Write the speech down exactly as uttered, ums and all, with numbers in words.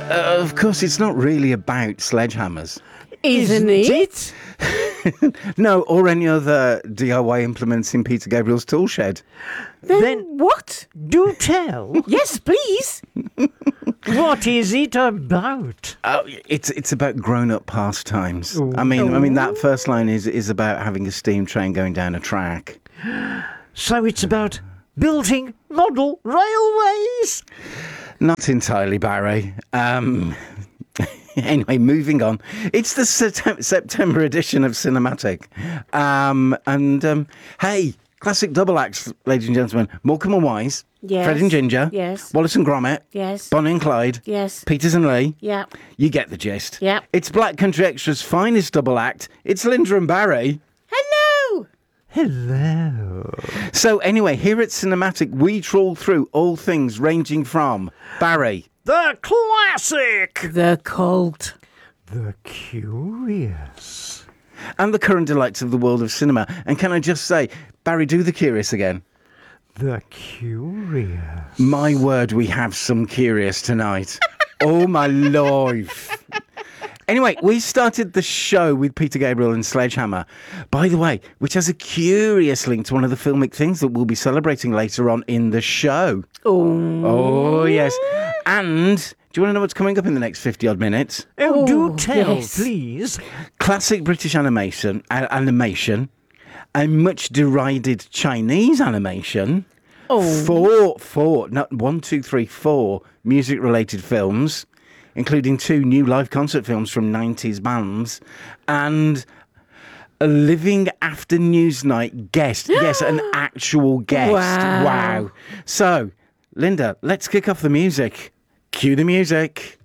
Uh, of course, it's not really about sledgehammers. Isn't it? No, or any other D I Y implements in Peter Gabriel's tool shed. Then, Then- what? Do tell. Yes, please. What is it about? Oh, it's it's about grown-up pastimes. I mean, I mean that first line is is about having a steam train going down a track. So it's about building model railways. Not entirely, Barry. Um, anyway, moving on. It's the Sept- September edition of Cinematic. Um, and, um, hey, classic double acts, ladies and gentlemen. Morecambe and Wise. Yes. Fred and Ginger. Yes. Wallace and Gromit. Yes. Bonnie and Clyde. Yes. Peters and Lee. Yeah. You get the gist. Yeah. It's Black Country Extra's finest double act. It's Linda and Barry. Hello. Hello. So anyway, here at Cinematic, we trawl through all things ranging from Barry. The classic. The cult. The curious. And the current delights of the world of cinema. And can I just say, Barry, do the curious again. The curious. My word, we have some curious tonight. Oh, my life. Anyway, we started the show with Peter Gabriel and Sledgehammer, by the way, which has a curious link to one of the filmic things that we'll be celebrating later on in the show. Oh. Oh, yes. And do you want to know what's coming up in the next fifty-odd minutes? Oh, do Oh, tell, yes. please. Classic British animation, uh, animation, and much derided Chinese animation. Oh. Four, four, not one, two, three, four music-related films, including two new live concert films from nineties bands, and a Living After Newsnight guest. Yes, an actual guest. Wow. Wow. So, Linda, let's kick off the music. Cue the music.